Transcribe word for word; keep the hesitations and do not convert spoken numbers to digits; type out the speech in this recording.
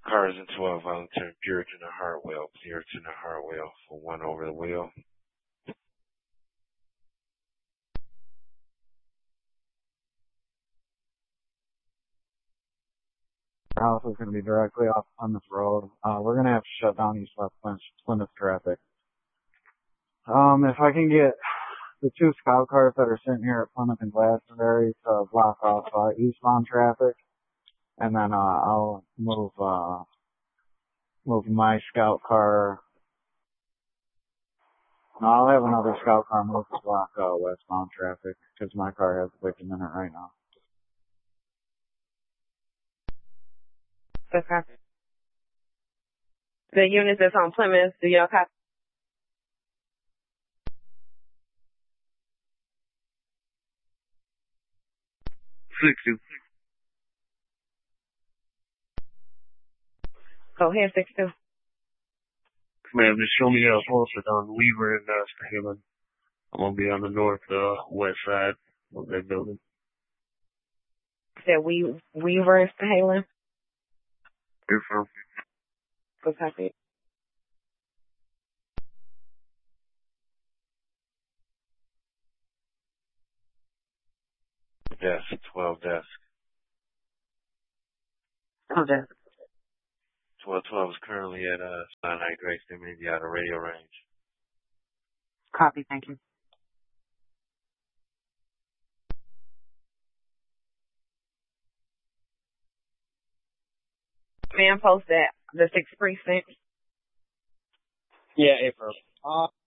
Cars in twelve Volunteer Puritan to Hartwell. Puritan to Hartwell for one over the wheel. Our house is going to be directly off Plymouth Road. Uh, we're going to have to shut down East West Plymouth traffic. Um, if I can get the two scout cars that are sitting here at Plymouth and Glastonbury to block off uh, eastbound traffic, and then uh, I'll move uh, move my scout car. No, I'll have another scout car move to block uh, westbound traffic because my car has a victim in it right now. Okay. The unit that's on Plymouth, do y'all copy? Six two. Go ahead, six two. Ma'am, just show me how closer on Weaver and uh, Stahlin. I'm gonna be on the north uh, west side of that building. That we Weaver and Stahlin. You're from? Go copy. Desk, twelve desk. Okay. twelve twelve is currently at uh, Sinai Grace. They may be out of radio range. Copy, thank you. Man, post that, the sixth precinct. Yeah, April. Uh,